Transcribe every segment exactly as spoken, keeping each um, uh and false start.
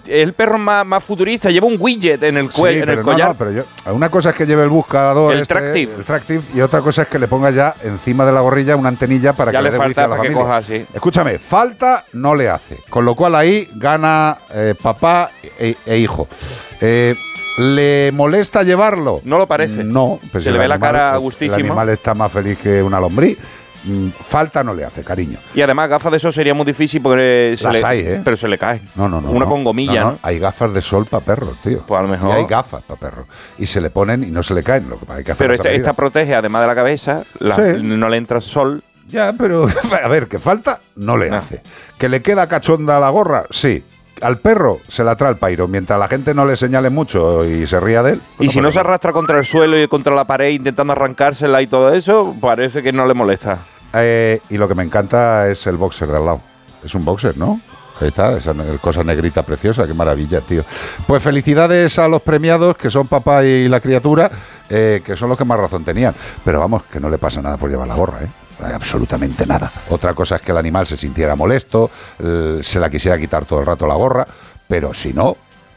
es el perro más, más futurista, lleva un widget en el, cuello, sí, en el collar. No, no, pero yo, una cosa es que lleve el buscador, el este, Tractive. el Tractive, y otra cosa es que le ponga ya encima de la gorrilla una antenilla para ya que le, le dé falta wifi a la para que familia. coja, sí. Escúchame, falta no le hace, con lo cual ahí gana eh, papá e, e hijo. Eh, ¿Le molesta llevarlo? No lo parece. No. Pues se le ve animal, la cara gustísimo. El animal está más feliz que una lombriz. Falta no le hace, cariño. Y además gafas de sol sería muy difícil porque se Las le, hay, ¿eh? pero se le cae. No, no, no. Una no, con gomilla, no, ¿no? no. Hay gafas de sol para perros, tío. Pues a lo mejor. Y hay gafas para perros. Y se le ponen y no se le caen. Lo que hay que hacer pero esta, esta protege, además de la cabeza, la, sí. no le entra sol. Ya, pero a ver, que falta no le no. hace. ¿Que le queda cachonda la gorra? Sí. Al perro se la trae el pairo. Mientras la gente no le señale mucho y se ría de él. Pues y no si no se arrastra contra el suelo y contra la pared intentando arrancársela y todo eso, parece que no le molesta. Eh, y lo que me encanta es el boxer de al lado. Es un boxer, ¿no? Ahí está, esa cosa negrita preciosa, qué maravilla, tío. Pues felicidades a los premiados, que son papá y la criatura, eh, que son los que más razón tenían. Pero vamos, que no le pasa nada por llevar la gorra, ¿eh? Absolutamente nada. Otra cosa es que el animal se sintiera molesto, eh, se la quisiera quitar todo el rato la gorra, pero si no,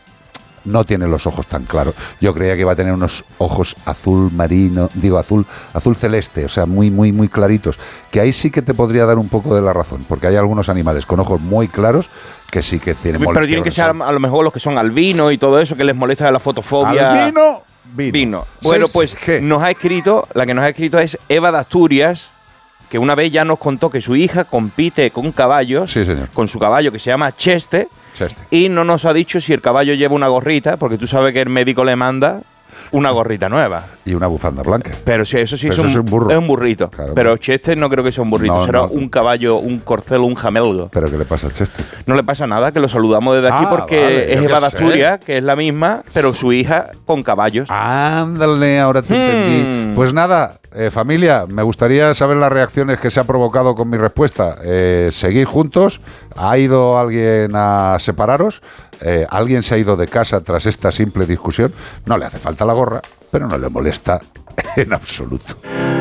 no tiene los ojos tan claros. Yo creía que iba a tener unos ojos azul marino, digo azul, azul celeste, o sea, muy, muy, muy claritos, que ahí sí que te podría dar un poco de la razón, porque hay algunos animales con ojos muy claros que sí que tienen molestia. Pero tienen que ser a lo mejor los que son albinos y todo eso, que les molesta de la fotofobia. ¿Albino? Vino. Vino. Bueno, pues ¿qué? Nos ha escrito, la que nos ha escrito es Eva de Asturias, que una vez ya nos contó que su hija compite con caballos, sí, señor. con su caballo que se llama Cheste, Cheste, y no nos ha dicho si el caballo lleva una gorrita, porque tú sabes que el médico le manda una gorrita nueva. Y una bufanda blanca. Pero sí, eso sí es, eso un, es un burro. Es un burrito. Claro, pero Cheste no creo que sea un burrito, no, será no. un caballo, un corcel, un jamelgo. ¿Pero qué le pasa al Cheste? No le pasa nada, que lo saludamos desde aquí ah, porque vale, es Eva de Asturias, que es la misma, pero su hija con caballos. Ándale, ahora te hmm. entendí. Pues nada, eh, familia, me gustaría saber las reacciones que se ha provocado con mi respuesta. Eh, seguir juntos. ¿Ha ido alguien a separaros? Eh, ¿Alguien se ha ido de casa tras esta simple discusión? No le hace falta la gorra, pero no le molesta en absoluto.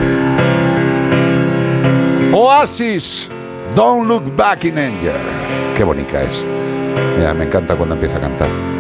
Oasis, Don't Look Back in Anger. Qué bonita es. Mira, me encanta cuando empieza a cantar.